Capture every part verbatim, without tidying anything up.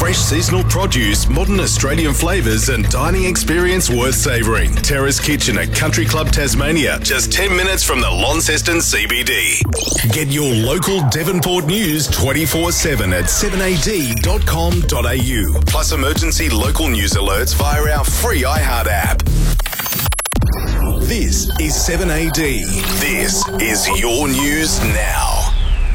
Fresh seasonal produce, modern Australian flavours and dining experience worth savouring. Terrace Kitchen at Country Club Tasmania, just ten minutes from the Launceston C B D. Get your local Devonport news twenty-four seven at seven a d dot com dot a u. Plus emergency local news alerts via our free iHeart app. This is seven A D. This is your news now.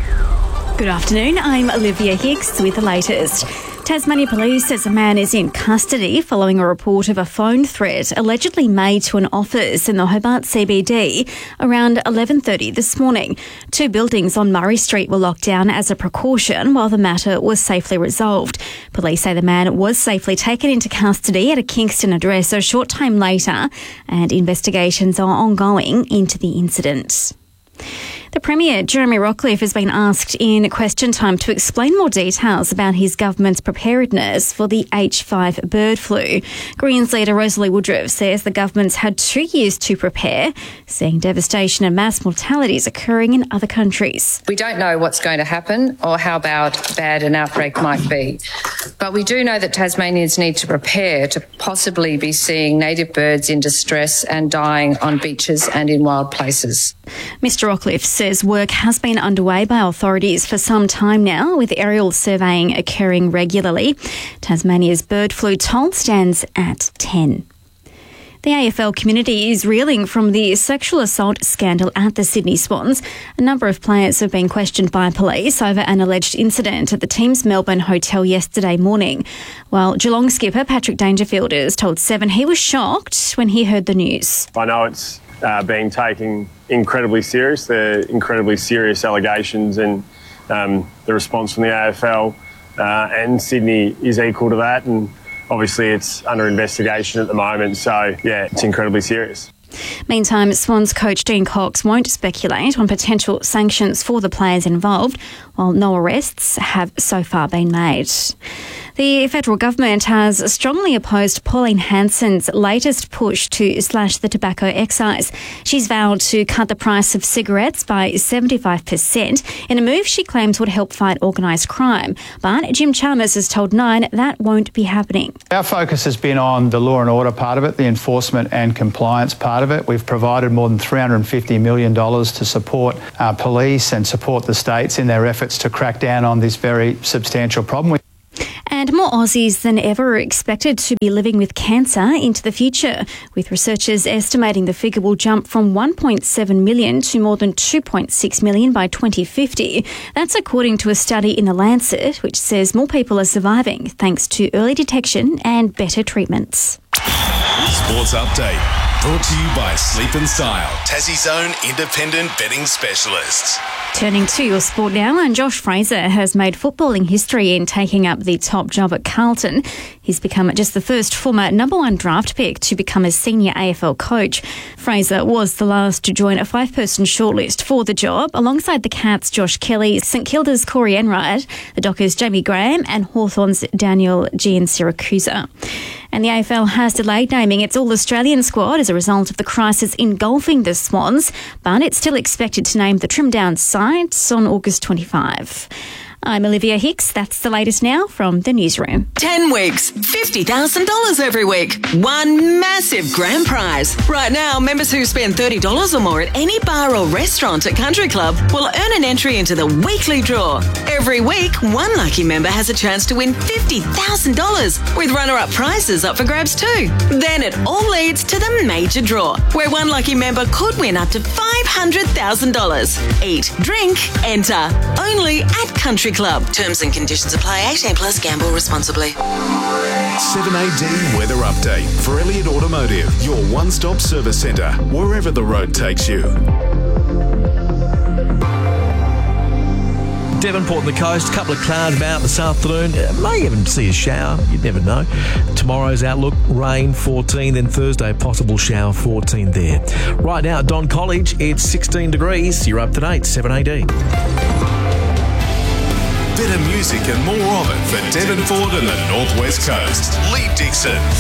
Good afternoon, I'm Olivia Hicks with the latest. Tasmania Police says a man is in custody following a report of a phone threat allegedly made to an office in the Hobart C B D around eleven thirty this morning. Two buildings on Murray Street were locked down as a precaution while the matter was safely resolved. Police say the man was safely taken into custody at a Kingston address a short time later, and investigations are ongoing into the incident. The Premier, Jeremy Rockliff, has been asked in Question Time to explain more details about his government's preparedness for the H five bird flu. Greens leader Rosalie Woodruff says the government's had two years to prepare, seeing devastation and mass mortalities occurring in other countries. We don't know what's going to happen or how bad, bad an outbreak might be, but we do know that Tasmanians need to prepare to possibly be seeing native birds in distress and dying on beaches and in wild places. Mister Rockliff says work has been underway by authorities for some time now, with aerial surveying occurring regularly. Tasmania's bird flu toll stands at ten. The A F L community is reeling from the sexual assault scandal at the Sydney Swans. A number of players have been questioned by police over an alleged incident at the team's Melbourne hotel yesterday morning. While Geelong skipper Patrick Dangerfield has told Seven he was shocked when he heard the news. I know it's uh, being taken incredibly serious. They're incredibly serious allegations, and um, the response from the A F L uh, and Sydney is equal to that, and obviously it's under investigation at the moment, so yeah, it's incredibly serious. Meantime, Swans coach Dean Cox won't speculate on potential sanctions for the players involved, while no arrests have so far been made. The federal government has strongly opposed Pauline Hanson's latest push to slash the tobacco excise. She's vowed to cut the price of cigarettes by seventy-five percent in a move she claims would help fight organised crime. But Jim Chalmers has told Nine that won't be happening. Our focus has been on the law and order part of it, the enforcement and compliance part of it. We've provided more than three hundred fifty million dollars to support our police and support the states in their efforts to crack down on this very substantial problem. And more Aussies than ever are expected to be living with cancer into the future, with researchers estimating the figure will jump from one point seven million to more than two point six million by twenty fifty. That's according to a study in The Lancet, which says more people are surviving thanks to early detection and better treatments. Sports Update, brought to you by Sleep and Style, Tassie's own independent betting specialists. Turning to your sport now, and Josh Fraser has made footballing history in taking up the top job at Carlton. He's become just the first former number one draft pick to become a senior A F L coach. Fraser was the last to join a five-person shortlist for the job, alongside the Cats' Josh Kelly, St Kilda's Corey Enright, the Dockers' Jamie Graham and Hawthorn's Daniel Giansiracusa. And the A F L has delayed naming its All-Australian squad as a result of the crisis engulfing the Swans, but it's still expected to name the trimmed-down side on August twenty-fifth. I'm Olivia Hicks. That's the latest now from the newsroom. Ten weeks, fifty thousand dollars every week. One massive grand prize. Right now, members who spend thirty dollars or more at any bar or restaurant at Country Club will earn an entry into the weekly draw. Every week, one lucky member has a chance to win fifty thousand dollars, with runner-up prizes up for grabs too. Then it all leads to the major draw, where one lucky member could win up to five hundred thousand dollars. Eat, drink, enter. Only at Country Club. Terms and conditions apply. eighteen plus, gamble responsibly. seven A D Weather Update for Elliott Automotive, your one-stop service centre, wherever the road takes you. Devonport and the coast, a couple of clouds about this afternoon. Uh, may even see a shower, you never know. Tomorrow's outlook, rain fourteen, then Thursday, possible shower fourteen there. Right now at Don College, it's sixteen degrees. You're up to date, seven A D. Better music and more of it for Devonport and the Northwest Coast. Lee Dixon.